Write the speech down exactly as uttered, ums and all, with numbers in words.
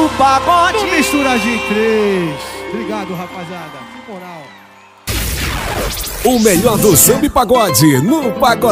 no pagode. No Mistura de Três. Obrigado, rapaziada. Que moral. O melhor do samba e pagode no Pagode.